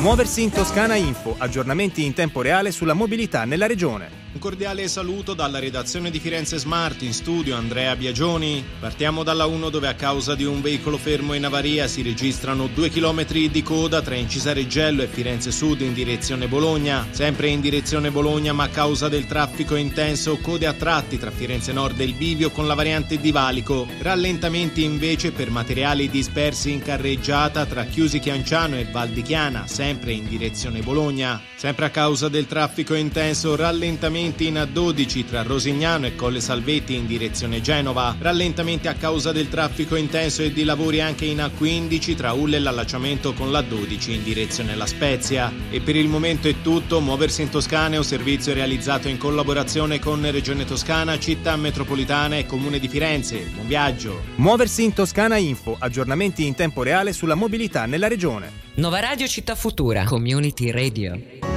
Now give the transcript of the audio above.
Muoversi in Toscana Info, aggiornamenti in tempo reale sulla mobilità nella regione. Un cordiale saluto dalla redazione di Firenze Smart, in studio Andrea Biagioni. Partiamo dalla 1 dove a causa di un veicolo fermo in avaria si registrano 2 chilometri di coda tra Incisareggello e Firenze Sud in direzione Bologna. Sempre in direzione Bologna, ma a causa del traffico intenso, code a tratti tra Firenze Nord e il Bivio con la variante di Valico. Rallentamenti invece per materiali dispersi in carreggiata tra Chiusi Chianciano e Val di Chiana, sempre in direzione Bologna. Sempre a causa del traffico intenso, rallentamenti in A12 tra Rosignano e Colle Salvetti in direzione Genova. Rallentamenti a causa del traffico intenso e di lavori anche in A15 tra Ulle e l'allacciamento con l'A12 in direzione La Spezia. E per il momento è tutto. Muoversi in Toscana è un servizio realizzato in collaborazione con Regione Toscana, Città Metropolitana e Comune di Firenze. Buon viaggio. Muoversi in Toscana Info, aggiornamenti in tempo reale sulla mobilità nella regione. Nova Radio Città Futura, Community Radio.